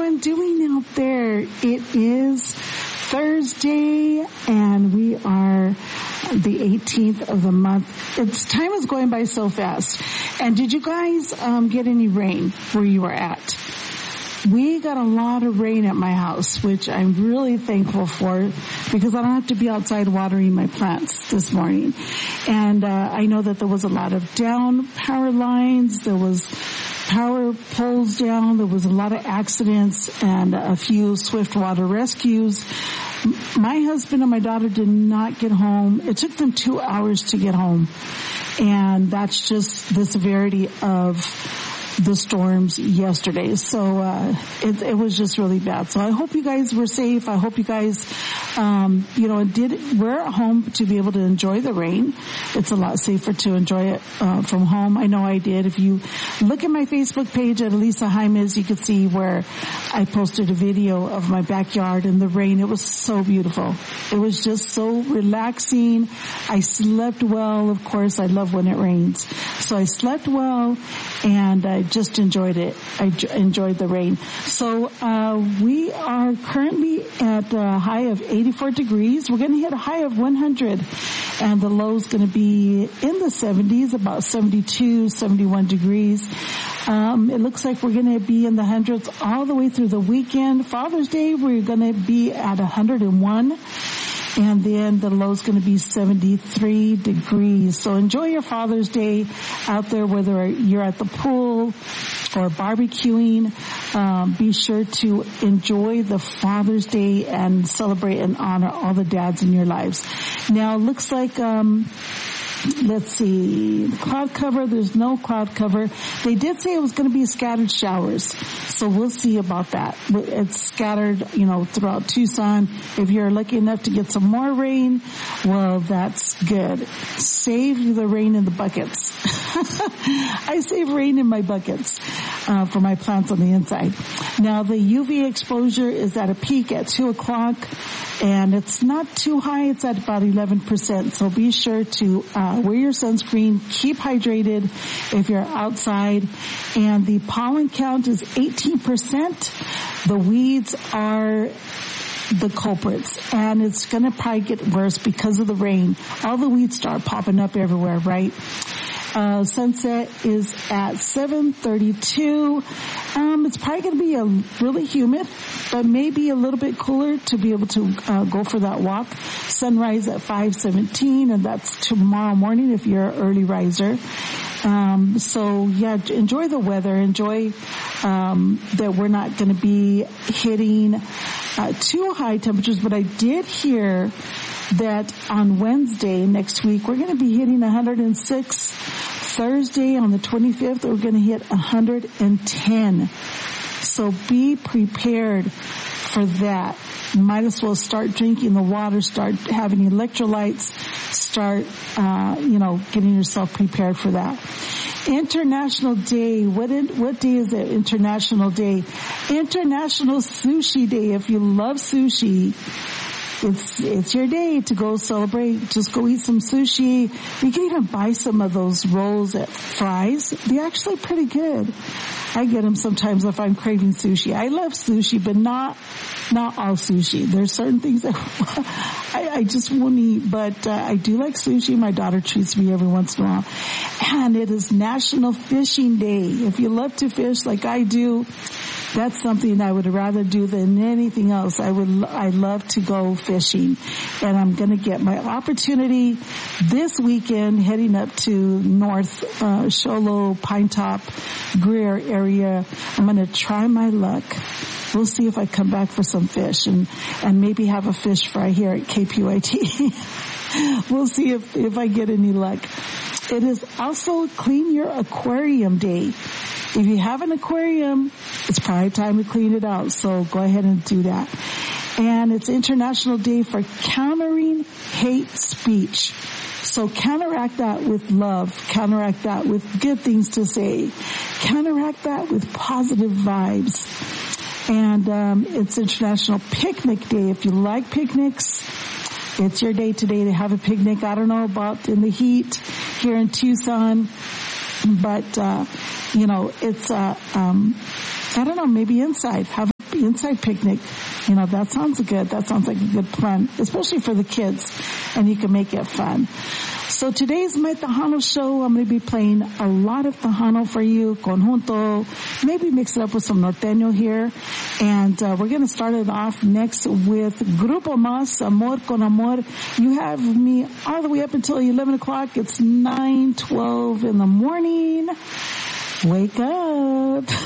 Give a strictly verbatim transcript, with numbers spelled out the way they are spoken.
everyone doing out there? It is Thursday, and we are the eighteenth of the month. It's time is going by so fast. And did you guys um, get any rain where you were at? We got a lot of rain at my house, which I'm really thankful for because I don't have to be outside watering my plants this morning. And uh, I know that there was a lot of down power lines. There was power poles down. There was a lot of accidents and a few swift water rescues. My husband and my daughter did not get home. It took them two hours to get home. And that's just the severity of the storms yesterday. So, uh, it, it was just really bad. So I hope you guys were safe. I hope you guys, um, you know, did, were at home to be able to enjoy the rain. It's a lot safer to enjoy it, uh, from home. I know I did. If you look at my Facebook page at Elisa Jaimes, you can see where I posted a video of my backyard in the rain. It was so beautiful. It was just so relaxing. I slept well. Of course, I love when it rains. So I slept well, and I just enjoyed it. I j- enjoyed the rain. So uh we are currently at a high of eighty-four degrees. We're going to hit a high of one hundred, and the low is going to be in the seventies, about seventy-two, seventy-one degrees. Um it looks like we're going to be in the hundreds all the way through the weekend. Father's Day, we're going to be at one hundred one. And then the low is going to be seventy-three degrees. So enjoy your Father's Day out there, whether you're at the pool or barbecuing. Um, be sure to enjoy the Father's Day and celebrate and honor all the dads in your lives. Now, it looks like, um, let's see, cloud cover, there's no cloud cover. They did say it was going to be scattered showers, so we'll see about that. It's scattered, you know, throughout Tucson. If you're lucky enough to get some more rain, well, that's good. Save the rain in the buckets. I save rain in my buckets uh, for my plants on the inside. Now, the U V exposure is at a peak at two o'clock, and it's not too high. It's at about eleven percent, so be sure to uh, wear your sunscreen, keep hydrated if you're outside. And the pollen count is eighteen percent. The weeds are the culprits, and it's going to probably get worse because of the rain. All the weeds start popping up everywhere, right? Uh, sunset is at seven thirty-two. Um, it's probably going to be a really humid, but maybe a little bit cooler to be able to uh, go for that walk. Sunrise at five seventeen, and that's tomorrow morning if you're an early riser. Um, so yeah, enjoy the weather. Enjoy, um, that we're not going to be hitting, uh, too high temperatures, but I did hear that on Wednesday next week, we're going to be hitting one hundred six. Thursday on the twenty-fifth, we're going to hit one hundred ten. So be prepared for that. You might as well start drinking the water, start having electrolytes, start, uh, you know, getting yourself prepared for that. International Day. What in, what day is it? International Day. International Sushi Day. If you love sushi, It's, it's your day to go celebrate. Just go eat some sushi. You can even buy some of those rolls at Fry's. They're actually pretty good. I get them sometimes if I'm craving sushi. I love sushi, but not, not all sushi. There's certain things that I, I just won't eat, but uh, I do like sushi. My daughter treats me every once in a while. And it is National Fishing Day. If you love to fish like I do, that's something I would rather do than anything else. I would, I love to go fishing, and I'm going to get my opportunity this weekend heading up to North, uh, Sholo, Pine Top, Greer area. I'm going to try my luck. We'll see if I come back for some fish and, and maybe have a fish fry here at K P Y T. We'll see if, if I get any luck. It is also Clean Your Aquarium Day. If you have an aquarium, it's probably time to clean it out, so go ahead and do that. And it's International Day for Countering Hate Speech. So counteract that with love. Counteract that with good things to say. Counteract that with positive vibes. And um it's International Picnic Day. If you like picnics, it's your day today to have a picnic. I don't know about in the heat here in Tucson, but uh you know, it's uh um I don't know, maybe inside. Have inside picnic. You know, that sounds good. That sounds like a good plan, especially for the kids, and you can make it fun. So today's my Tejano show. I'm going to be playing a lot of Tejano for you, conjunto, maybe mix it up with some norteño here. And uh, we're going to start it off next with Grupo Más, Amor con Amor. You have me all the way up until eleven o'clock. It's nine twelve in the morning. Wake up.